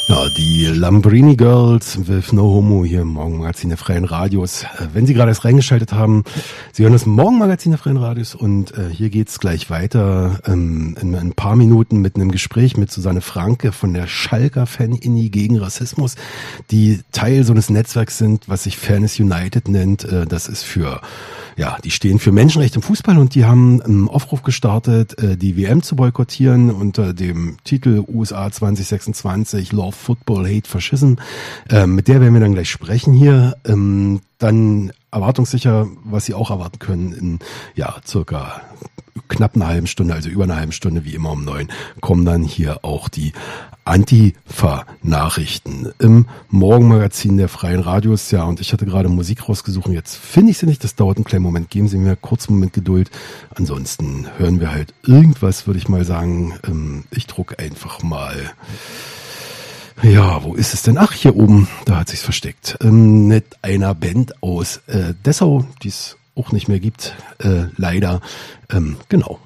Ja, die Lambrini Girls with No Homo hier im Morgenmagazin der Freien Radios. Wenn Sie gerade erst reingeschaltet haben, Sie hören das Morgenmagazin der Freien Radios und hier geht's gleich weiter in ein paar Minuten mit einem Gespräch mit Susanne Franke von der Schalker Fan-Inni gegen Rassismus, die Teil so eines Netzwerks sind, was sich Fairness United nennt. Das ist die stehen für Menschenrechte im Fußball und die haben einen Aufruf gestartet, die WM zu boykottieren unter dem Titel USA 2026 Love Football, Hate Fascism. Mit der werden wir dann gleich sprechen hier. Dann erwartungssicher, was Sie auch erwarten können, in circa knapp einer halben Stunde, also über einer halben Stunde, wie immer um 9, kommen dann hier auch die Antifa-Nachrichten im Morgenmagazin der Freien Radios. Ja, und ich hatte gerade Musik rausgesucht. Jetzt finde ich sie nicht. Das dauert einen kleinen Moment. Geben Sie mir kurz einen Moment Geduld. Ansonsten hören wir halt irgendwas, würde ich mal sagen. Ich drucke einfach mal. Ja, wo ist es denn? Ach, hier oben. Da hat sich's versteckt. Mit einer Band aus Dessau, die es auch nicht mehr gibt. Leider. Genau.